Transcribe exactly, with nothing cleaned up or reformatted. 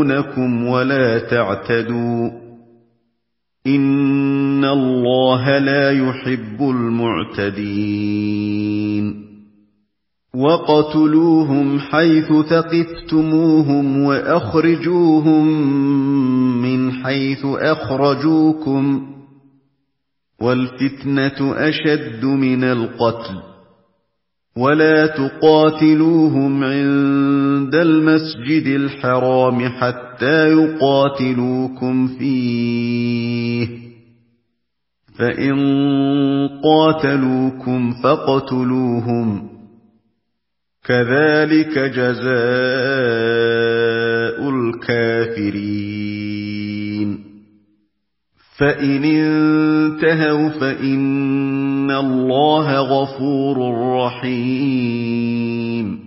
يَخْشَوْنَكُمْ وَلَا تَعْتَدُوا إِنَّ اللَّهَ لَا يُحِبُّ الْمُعْتَدِينَ وَاقْتُلُوهُمْ حَيْثُ ثَقِفْتُمُوهُمْ وَأَخْرِجُوهُم مِّنْ حَيْثُ أَخْرَجُوكُمْ وَالْفِتْنَةُ أَشَدُّ مِنَ الْقَتْلِ وَلَا تُقَاتِلُوهُمْ عِندَ الْمَسْجِدِ الْحَرَامِ حَتَّىٰ يُقَاتِلُوكُمْ فِيهِ ۖ فَإِن قَاتَلُوكُمْ فَاقْتُلُوهُمْ ۗ كَذَٰلِكَ جَزَاءُ الْكَافِرِينَ فَإِنِ انتَهَوْا فَإِنَّ اللَّهَ غَفُورٌ رَّحِيمٌ